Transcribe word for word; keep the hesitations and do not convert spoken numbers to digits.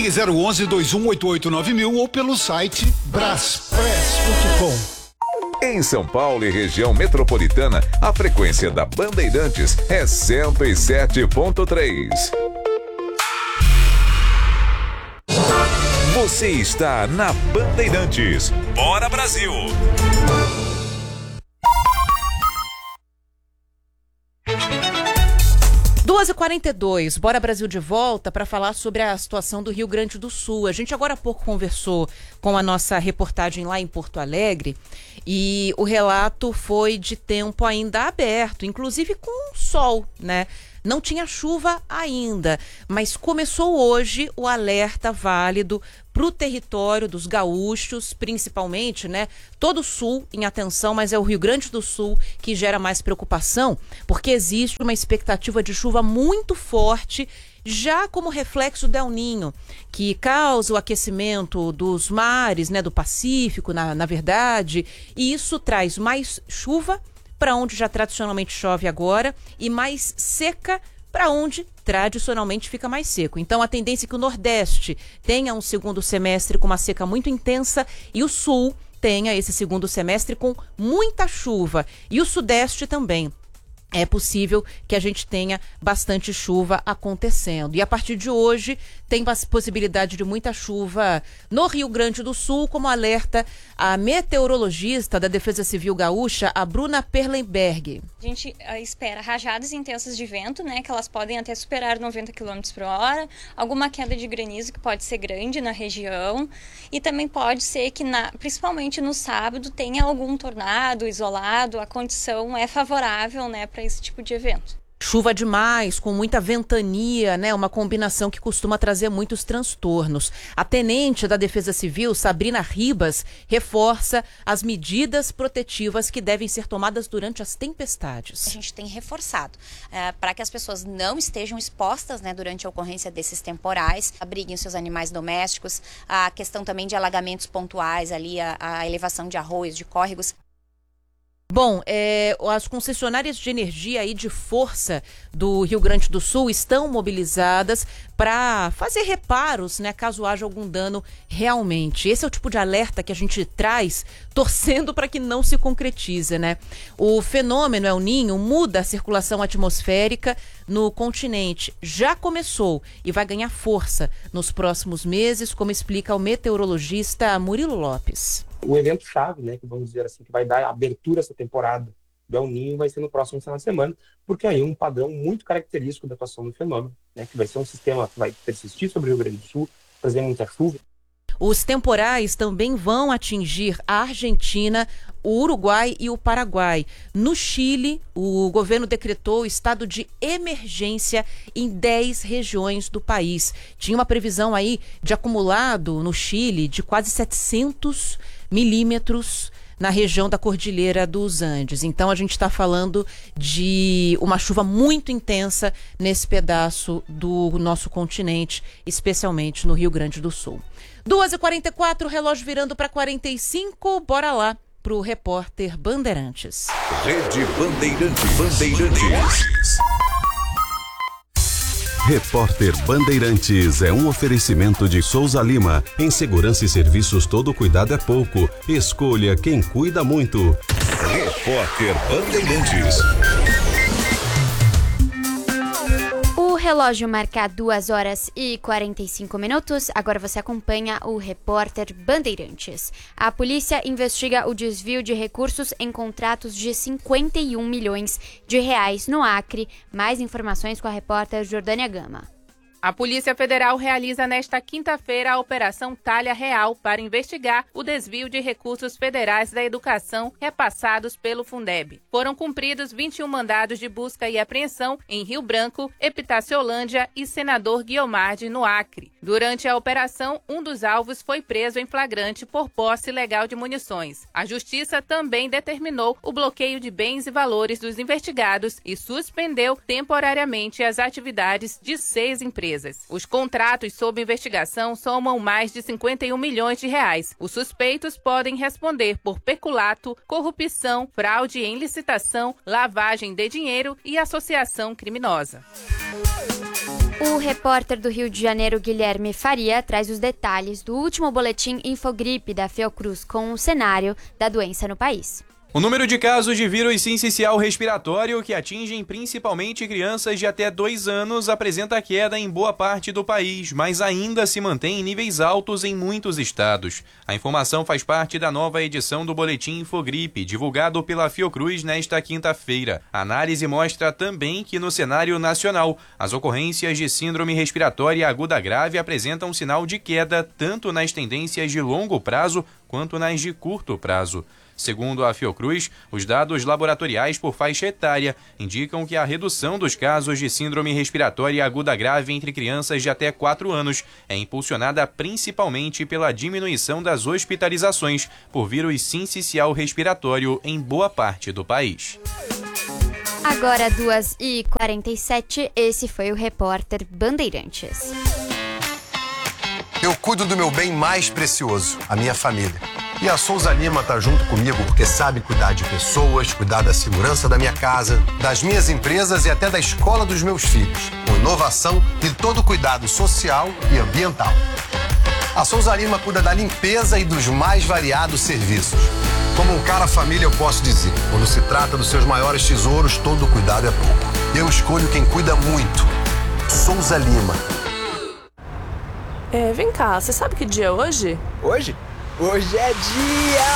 Ligue zero onze, dois um oito oito, nove mil ou pelo site braspress ponto com. Em São Paulo e região metropolitana, a frequência da Bandeirantes é cento e sete ponto três. Você está na Bandeirantes. Bora, Brasil! duas e quarenta e dois, Bora Brasil de volta para falar sobre a situação do Rio Grande do Sul. A gente agora há pouco conversou com a nossa reportagem lá em Porto Alegre e o relato foi de tempo ainda aberto, inclusive com sol, né? Não tinha chuva ainda, mas começou hoje o alerta válido para o território dos gaúchos, principalmente, né? Todo o sul em atenção, mas é o Rio Grande do Sul que gera mais preocupação, porque existe uma expectativa de chuva muito forte, já como reflexo do El Niño, que causa o aquecimento dos mares, né? Do Pacífico, na, na verdade, e isso traz mais chuva para onde já tradicionalmente chove agora e mais seca para onde tradicionalmente fica mais seco. Então a tendência é que o Nordeste tenha um segundo semestre com uma seca muito intensa e o Sul tenha esse segundo semestre com muita chuva e o Sudeste também. É possível que a gente tenha bastante chuva acontecendo. E a partir de hoje tem possibilidade de muita chuva no Rio Grande do Sul, como alerta a meteorologista da Defesa Civil Gaúcha, a Bruna Perlenberg. A gente uh, espera rajadas intensas de vento, né, que elas podem até superar noventa quilômetros por hora, alguma queda de granizo que pode ser grande na região e também pode ser que, na, principalmente no sábado, tenha algum tornado isolado, a condição é favorável, né, para esse tipo de evento. Chuva demais, com muita ventania, né? Uma combinação que costuma trazer muitos transtornos. A tenente da Defesa Civil, Sabrina Ribas, reforça as medidas protetivas que devem ser tomadas durante as tempestades. A gente tem reforçado é, para que as pessoas não estejam expostas, né, durante a ocorrência desses temporais, abriguem os seus animais domésticos, a questão também de alagamentos pontuais, ali a, a elevação de arroios, de córregos. Bom, é, as concessionárias de energia aí de força do Rio Grande do Sul estão mobilizadas para fazer reparos, né, caso haja algum dano realmente. Esse é o tipo de alerta que a gente traz, torcendo para que não se concretize, né? O fenômeno El Niño muda a circulação atmosférica no continente. Já começou e vai ganhar força nos próximos meses, como explica o meteorologista Murilo Lopes. O evento-chave, né, que vamos dizer assim, que vai dar abertura a essa temporada do El Niño vai ser no próximo final de semana, porque aí um padrão muito característico da atuação do fenômeno, né, que vai ser um sistema que vai persistir sobre o Rio Grande do Sul, trazer muita chuva. Os temporais também vão atingir a Argentina, o Uruguai e o Paraguai. No Chile, o governo decretou estado de emergência em dez regiões do país. Tinha uma previsão aí de acumulado no Chile de quase setecentos milímetros na região da Cordilheira dos Andes. Então a gente está falando de uma chuva muito intensa nesse pedaço do nosso continente, especialmente no Rio Grande do Sul. duas e quarenta e quatro, relógio virando para quarenta e cinco, bora lá para o repórter Bandeirantes. Rede Bandeirantes. Bandeirantes. Repórter Bandeirantes é um oferecimento de Souza Lima. Em segurança e serviços todo cuidado é pouco. Escolha quem cuida muito. Repórter Bandeirantes. O relógio marca duas horas e quarenta e cinco minutos. Agora você acompanha o repórter Bandeirantes. A polícia investiga o desvio de recursos em contratos de cinquenta e um milhões de reais no Acre. Mais informações com a repórter Jordânia Gama. A Polícia Federal realiza nesta quinta-feira a Operação Talha Real para investigar o desvio de recursos federais da educação repassados pelo Fundeb. Foram cumpridos vinte e um mandados de busca e apreensão em Rio Branco, Epitaciolândia e Senador Guiomard, no Acre. Durante a operação, um dos alvos foi preso em flagrante por posse ilegal de munições. A Justiça também determinou o bloqueio de bens e valores dos investigados e suspendeu temporariamente as atividades de seis empresas. Os contratos sob investigação somam mais de cinquenta e um milhões de reais. Os suspeitos podem responder por peculato, corrupção, fraude em licitação, lavagem de dinheiro e associação criminosa. O repórter do Rio de Janeiro, Guilherme Faria, traz os detalhes do último boletim Infogripe da Fiocruz com o cenário da doença no país. O número de casos de vírus sincicial respiratório, que atingem principalmente crianças de até dois anos, apresenta queda em boa parte do país, mas ainda se mantém em níveis altos em muitos estados. A informação faz parte da nova edição do Boletim Infogripe, divulgado pela Fiocruz nesta quinta-feira. A análise mostra também que, no cenário nacional, as ocorrências de síndrome respiratória aguda grave apresentam sinal de queda tanto nas tendências de longo prazo quanto nas de curto prazo. Segundo a Fiocruz, os dados laboratoriais por faixa etária indicam que a redução dos casos de síndrome respiratória aguda grave entre crianças de até quatro anos é impulsionada principalmente pela diminuição das hospitalizações por vírus sincicial respiratório em boa parte do país. Agora, duas e quarenta e sete, esse foi o repórter Bandeirantes. Eu cuido do meu bem mais precioso, a minha família. E a Souza Lima tá junto comigo porque sabe cuidar de pessoas, cuidar da segurança da minha casa, das minhas empresas e até da escola dos meus filhos, com inovação e todo cuidado social e ambiental. A Souza Lima cuida da limpeza e dos mais variados serviços. Como um cara família, eu posso dizer, quando se trata dos seus maiores tesouros, todo cuidado é pouco. Eu escolho quem cuida muito. Souza Lima. É, vem cá, você sabe que dia é hoje? Hoje? Hoje é dia